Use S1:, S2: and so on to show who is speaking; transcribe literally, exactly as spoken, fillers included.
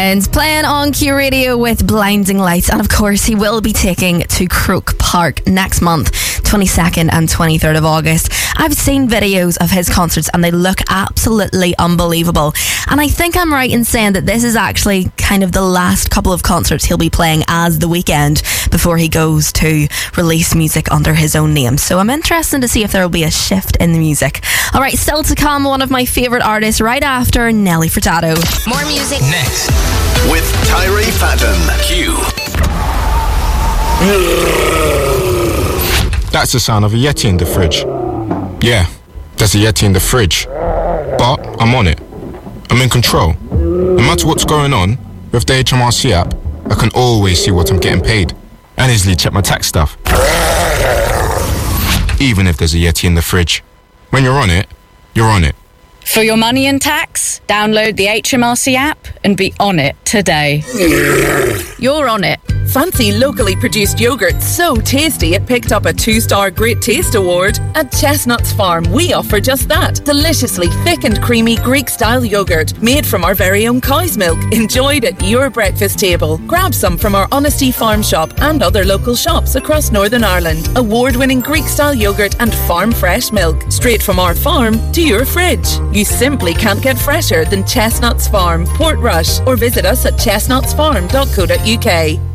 S1: And playing on Q Radio with Blinding Lights. And of course, he will be taking to Croke Park next month, twenty-second and twenty-third of August. I've seen videos of his concerts and they look absolutely unbelievable. And I think I'm right in saying that this is actually kind of the last couple of concerts he'll be playing as The Weeknd before he goes to release music under his own name. So I'm interested to see if there will be a shift in the music. All right, still to come, one of my favourite artists right after Nelly Furtado.
S2: More music
S3: next
S4: with Tyree Fadden. Q.
S5: That's the sound of a Yeti in the fridge. Yeah, there's a Yeti in the fridge. But I'm on it. I'm in control. No matter what's going on, with the H M R C app, I can always see what I'm getting paid and easily check my tax stuff. Even if there's a Yeti in the fridge. When you're on it, you're on it.
S6: For your money and tax, download the H M R C app and be on it today. You're on it.
S7: Fancy locally produced yoghurt so tasty it picked up a two-star Great Taste Award? At Chestnuts Farm, we offer just that. Deliciously thick and creamy Greek-style yoghurt made from our very own cow's milk, enjoyed at your breakfast table. Grab some from our Honesty Farm shop and other local shops across Northern Ireland. Award-winning Greek-style yoghurt and farm-fresh milk, straight from our farm to your fridge. You simply can't get fresher than Chestnuts Farm, Portrush, or visit us at chestnuts farm dot co dot uk.